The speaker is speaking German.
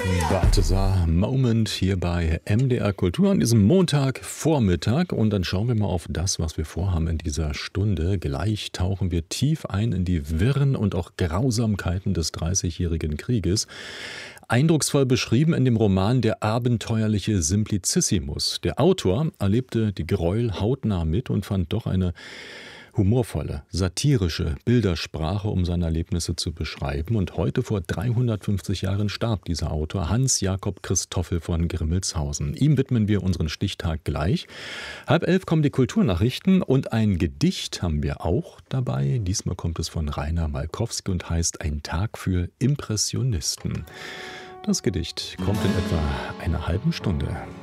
Balthasar Moment hier bei MDR Kultur an diesem Montagvormittag. Und dann schauen wir mal auf das, was wir vorhaben in dieser Stunde. Gleich tauchen wir tief ein in die Wirren und auch Grausamkeiten des Dreißigjährigen Krieges. Eindrucksvoll beschrieben in dem Roman Der abenteuerliche Simplicissimus. Der Autor erlebte die Gräuel hautnah mit und fand doch eine humorvolle, satirische Bildersprache, um seine Erlebnisse zu beschreiben. Und heute vor 350 Jahren starb dieser Autor, Hans Jakob Christoffel von Grimmelshausen. Ihm widmen wir unseren Stichtag gleich. 10:30 kommen die Kulturnachrichten und ein Gedicht haben wir auch dabei. Diesmal kommt es von Rainer Malkowski und heißt Ein Tag für Impressionisten. Das Gedicht kommt in etwa einer halben Stunde.